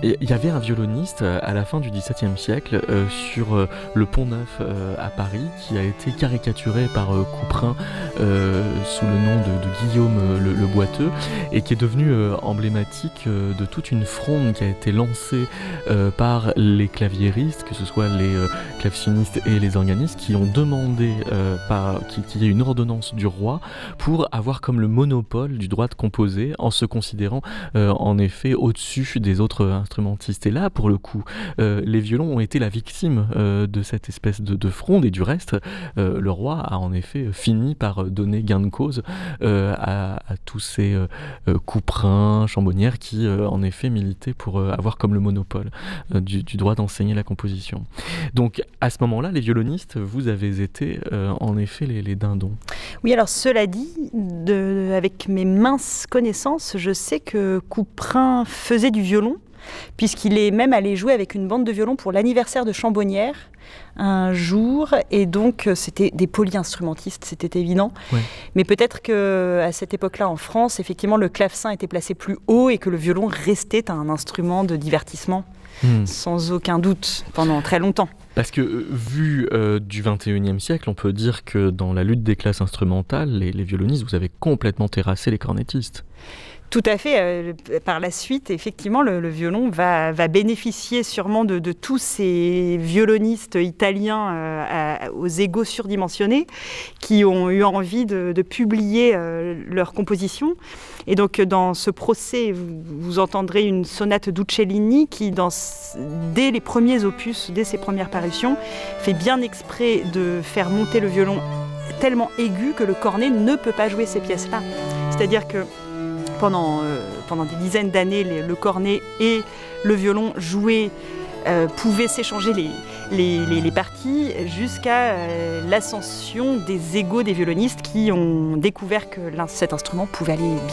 Et il y avait un violoniste à la fin du XVIIe siècle sur le Pont-Neuf à Paris qui a été caricaturé par Couperin sous le nom de Guillaume le Boiteux et qui est devenu emblématique de toute une fronde qui a été lancée par les claviéristes, que ce soit les clavecinistes et les organistes, qui ont demandé qu'il y ait une ordonnance du roi pour avoir comme le monopole du droit de composer en se considérant en effet au-dessus des autres instrumentistes. Et là, pour le coup, les violons ont été la victime de cette espèce de fronde, et du reste, le roi a en effet fini par donner gain de cause à tous ces Couperin, Chambonnières qui en effet militaient pour avoir comme le monopole du droit d'enseigner la composition. Donc à ce moment-là, les violonistes, vous avez été en effet les dindons. Oui, alors cela dit, avec mes minces connaissances, je sais que Couperin faisait du violon, puisqu'il est même allé jouer avec une bande de violon pour l'anniversaire de Chambonnières un jour, et donc c'était des polyinstrumentistes, c'était évident. Ouais. Mais peut-être qu'à cette époque-là, en France, effectivement, le clavecin était placé plus haut et que le violon restait un instrument de divertissement, sans aucun doute, pendant très longtemps. Parce que, vu du XXIe siècle, on peut dire que dans la lutte des classes instrumentales, les violonistes, vous avez complètement terrassé les cornettistes. Tout à fait. Par la suite, effectivement, le violon va bénéficier sûrement de tous ces violonistes italiens aux égos surdimensionnés qui ont eu envie de publier leurs compositions. Et donc, dans ce procès, vous entendrez une sonate d'Uccellini qui, dès les premiers opus, dès ses premières parutions, fait bien exprès de faire monter le violon tellement aigu que le cornet ne peut pas jouer ces pièces-là. C'est-à-dire que pendant des dizaines d'années, le cornet et le violon jouaient, pouvaient s'échanger les parties jusqu'à l'ascension des égos des violonistes qui ont découvert que cet instrument pouvait aller bien